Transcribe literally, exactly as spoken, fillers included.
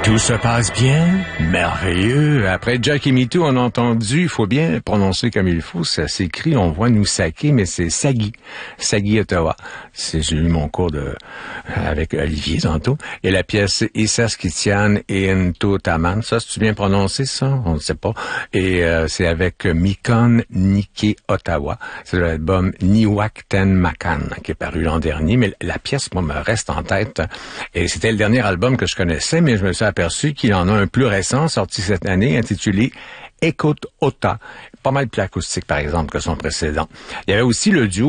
Tout se passe bien, merveilleux. Après Jackie Me Too, on a entendu, il faut bien prononcer comme il faut, ça s'écrit, on voit nous saquer, mais c'est Sagui, Sagui Ottawa. C'est, j'ai eu mon cours de, avec Olivier tantôt. Et la pièce Isaskitian et Ntotaman, ça, c'est-tu bien prononcé, ça? On ne sait pas. Et euh, c'est avec Mikon Nike Ottawa. C'est l'album Niwak Ten Makan, qui est paru l'an dernier, mais la pièce, moi, me reste en tête. Et c'était le dernier album que je connaissais, mais je me suis aperçu qu'il en a un plus récent, sorti cette année, intitulé Écoute Ota. Pas mal plus acoustique, par exemple, que son précédent. Il y avait aussi le duo